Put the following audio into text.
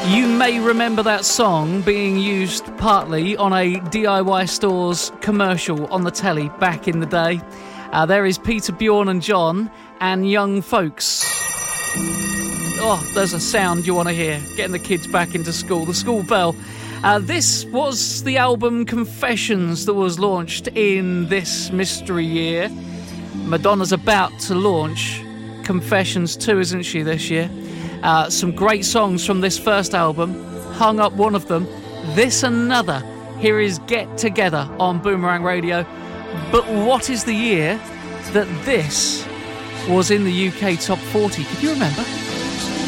You may remember that song being used partly on a DIY Stores commercial on the telly back in the day. There is Peter, Bjorn and John and Young Folks. Oh, there's a sound you want to hear. Getting the kids back into school. The school bell. This was the album Confessions that was launched in this mystery year. Madonna's about to launch Confessions 2, isn't she, this year? Some great songs from this first album. Hung Up one of them. This another. Here is Get Together on Boomerang Radio. But what is the year that this was in the UK Top 40? Can you remember?